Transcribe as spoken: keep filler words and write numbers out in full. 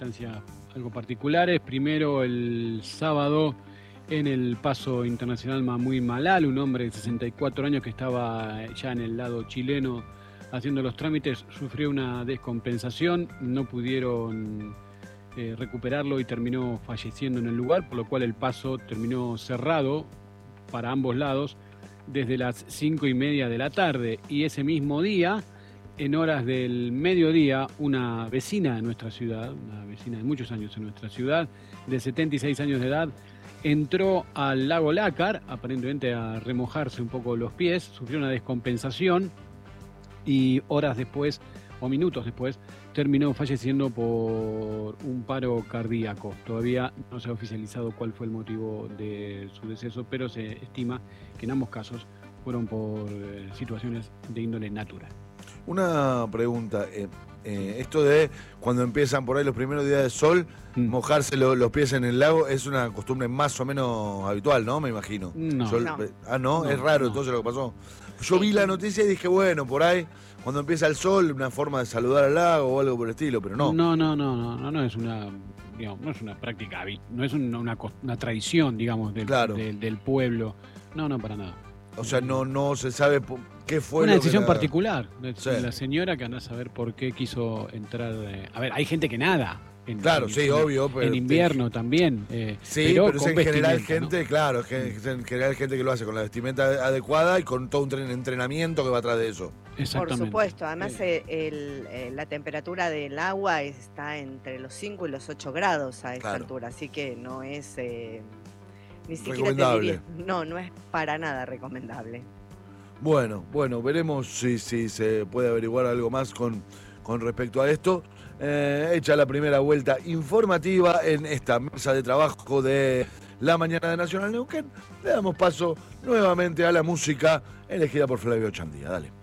circunstancias algo particulares. Primero, el sábado, en el Paso Internacional Mamuy Malal, un hombre de sesenta y cuatro años que estaba ya en el lado chileno haciendo los trámites, sufrió una descompensación, no pudieron eh, recuperarlo y terminó falleciendo en el lugar, por lo cual el paso terminó cerrado para ambos lados desde las cinco y media de la tarde. Y ese mismo día, en horas del mediodía, una vecina de nuestra ciudad, una vecina de muchos años en nuestra ciudad, de setenta y seis años de edad, entró al lago Lácar, aparentemente a remojarse un poco los pies, sufrió una descompensación y horas después, o minutos después, terminó falleciendo por un paro cardíaco. Todavía no se ha oficializado cuál fue el motivo de su deceso, pero se estima que en ambos casos fueron por eh, situaciones de índole natural. Una pregunta, eh, eh, esto de cuando empiezan por ahí los primeros días de sol, mm. mojarse lo, los pies en el lago es una costumbre más o menos habitual, ¿no? Me imagino. No. Sol, no. Ah, ¿no? no es raro no. entonces lo que pasó. Yo vi la noticia y dije, bueno, por ahí, cuando empieza el sol, una forma de saludar al lago o algo por el estilo, pero no. No, no, no, no, no, no es una, digamos, no es una práctica, no es una, una, una tradición, digamos, del, claro. del, del pueblo. No, no, para nada. O sea, no, no se sabe qué fue una lo decisión que la... particular de sí. la señora que anda a saber por qué quiso entrar. Eh... A ver, hay gente que nada. En, claro, en, sí, en, obvio. Pero en invierno te... también. Eh, sí, pero, pero es en general gente, ¿no? claro, es en general gente que lo hace con la vestimenta adecuada y con todo un entrenamiento que va atrás de eso. Por supuesto, además eh. el, el, la temperatura del agua está entre los cinco y los ocho grados a esta claro. altura, así que no es eh, ni siquiera recomendable. Te diría, no, no es para nada recomendable. Bueno, bueno, veremos si, si se puede averiguar algo más con, con respecto a esto. Eh, hecha la primera vuelta informativa en esta mesa de trabajo de la mañana de Nacional Neuquén, le damos paso nuevamente a la música elegida por Flavio Chandía. Dale.